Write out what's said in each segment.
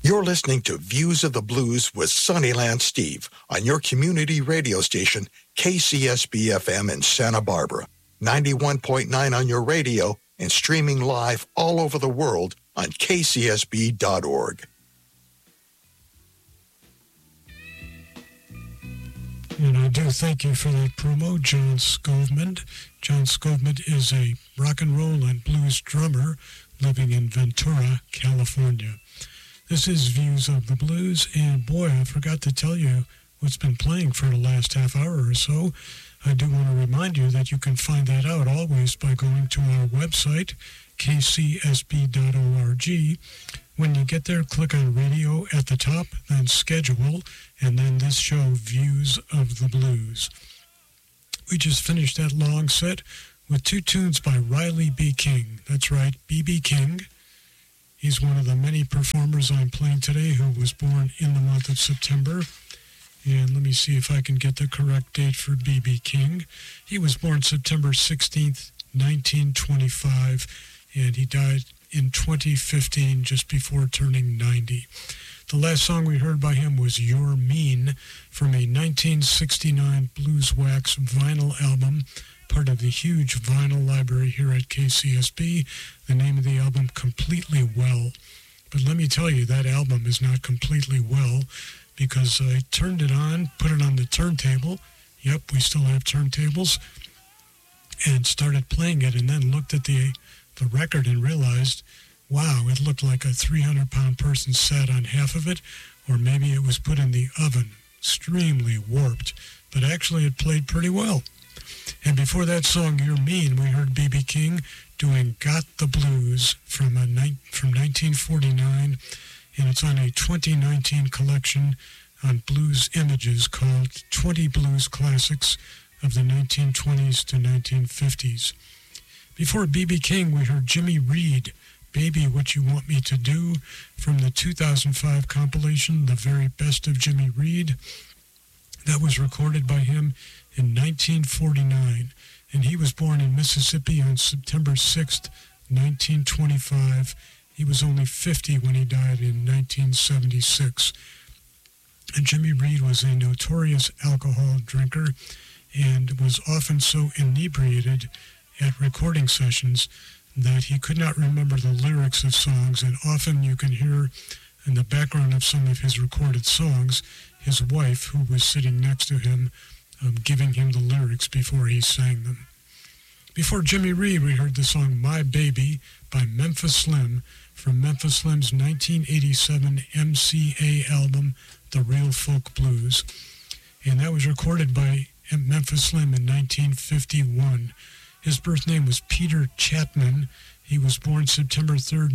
You're listening to Views of the Blues with Sunnyland Steve on your community radio station, KCSB-FM in Santa Barbara, 91.9 on your radio, and streaming live all over the world on kcsb.org. And I do thank you for that promo, John Scovement. John Scovement is a rock and roll and blues drummer living in Ventura, California. This is Views of the Blues, and boy, I forgot to tell you what's been playing for the last half hour or so. I do want to remind you that you can find that out always by going to our website, kcsb.org. When you get there, click on Radio at the top, then Schedule, and then this show, Views of the Blues. We just finished that long set with two tunes by Riley B. King. That's right, B.B. King. He's one of the many performers I'm playing today who was born in the month of September. And let me see if I can get the correct date for B.B. King. He was born September 16th, 1925, and he died in 2015, just before turning 90. The last song we heard by him was You're Mean from a 1969 Blues Wax vinyl album, part of the huge vinyl library here at KCSB. The name of the album, Completely Well. But let me tell you, that album is not completely well, because I turned it on, put it on the turntable. Yep, we still have turntables. And started playing it, and then looked at the record and realized, wow, it looked like a 300-pound person sat on half of it, or maybe it was put in the oven. Extremely warped, but actually it played pretty well. And before that song, You're Mean, we heard B.B. King doing Got the Blues from 1949, and it's on a 2019 collection on Blues Images called 20 Blues Classics of the 1920s to 1950s. Before B.B. King, we heard Jimmy Reed, Baby What You Want Me to Do, from the 2005 compilation, The Very Best of Jimmy Reed. That was recorded by him in 1949, and he was born in Mississippi on September 6th, 1925. He was only 50 when he died in 1976. And Jimmy Reed was a notorious alcohol drinker and was often so inebriated at recording sessions that he could not remember the lyrics of songs, and often you can hear in the background of some of his recorded songs his wife, who was sitting next to him, giving him the lyrics before he sang them. Before Jimmy Reed, we heard the song My Baby by Memphis Slim from Memphis Slim's 1987 MCA album, The Real Folk Blues. And that was recorded by Memphis Slim in 1951. His birth name was Peter Chapman. He was born September 3rd,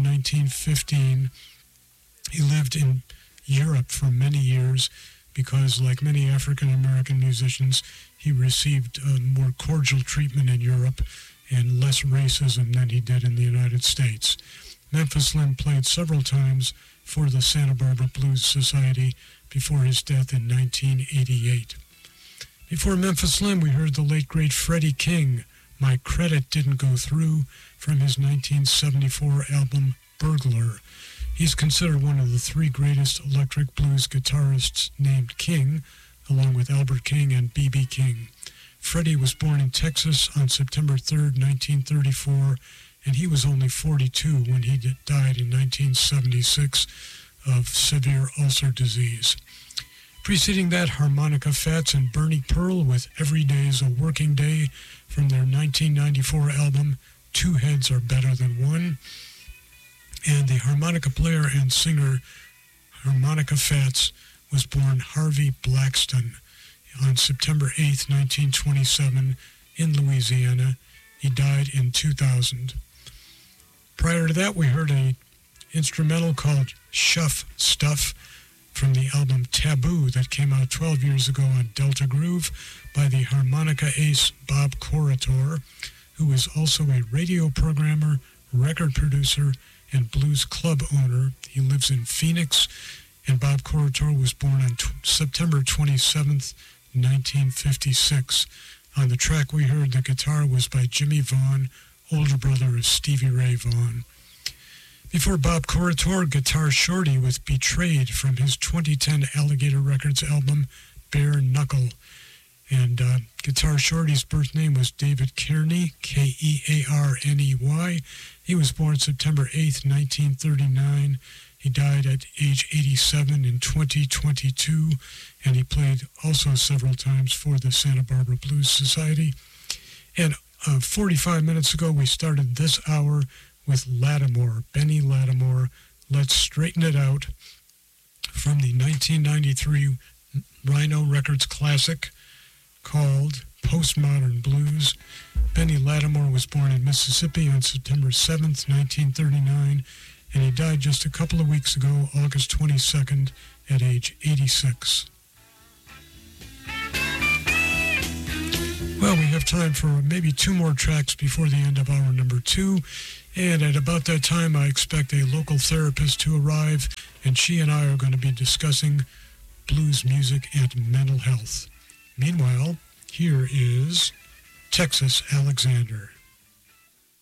1915. He lived in Europe for many years because, like many African-American musicians, he received more cordial treatment in Europe and less racism than he did in the United States. Memphis Slim played several times for the Santa Barbara Blues Society before his death in 1988. Before Memphis Slim, we heard the late, great Freddie King, My Credit Didn't Go Through, from his 1974 album Burglar. He's considered one of the three greatest electric blues guitarists named King, along with Albert King and B.B. King. Freddie was born in Texas on September 3rd, 1934, and he was only 42 when he died in 1976 of severe ulcer disease. Preceding that, Harmonica Fats and Bernie Pearl with Every Day's a Working Day from their 1994 album Two Heads Are Better Than One. And the harmonica player and singer Harmonica Fats was born Harvey Blackston on September 8th, 1927 in Louisiana. He died in 2000. Prior to that, we heard an instrumental called Shuff Stuff from the album Taboo that came out 12 years ago on Delta Groove by the harmonica ace Bob Corritore, who is also a radio programmer, record producer, and blues club owner. He lives in Phoenix, and Bob Corritore was born on September 27th, 1956. On the track we heard, the guitar was by Jimmy Vaughan, older brother of Stevie Ray Vaughan. Before Bob Corritore, Guitar Shorty with Betrayed from his 2010 Alligator Records album, Bare Knuckle. And Guitar Shorty's birth name was David Kearney, Kearney. He was born September 8th, 1939. He died at age 87 in 2022, and he played also several times for the Santa Barbara Blues Society. And 45 minutes ago, we started this hour with Lattimore, Benny Lattimore, Let's Straighten It Out, from the 1993 Rhino Records classic called Postmodern Blues. Benny Lattimore was born in Mississippi on September 7th, 1939, and he died just a couple of weeks ago, August 22nd, at age 86. Well, we have time for maybe 2 more tracks before the end of hour number 2, and at about that time I expect a local therapist to arrive, and she and I are going to be discussing blues music and mental health. Meanwhile, here is Texas Alexander.